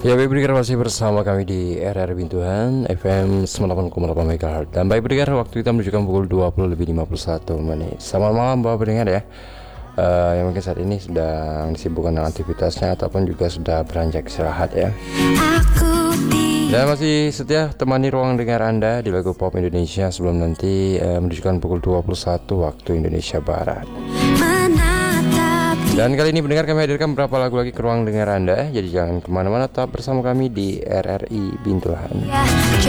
Ya, baik pendengar, masih bersama kami di RR Bintuhan FM 98,8 MHz. Dan baik pendengar, waktu kita menunjukkan pukul 20:51. Selamat malam Bapak pendengar ya. Yang mungkin saat ini sedang disibukkan dengan aktivitasnya ataupun juga sudah beranjak istirahat ya. Dan masih setia temani ruang dengar Anda di lagu pop Indonesia sebelum nanti menunjukkan pukul 21 waktu Indonesia Barat. Dan kali ini pendengar, kami hadirkan beberapa lagu lagi ke ruang dengar Anda. Jadi jangan kemana-mana, tetap bersama kami di RRI Bintuhan.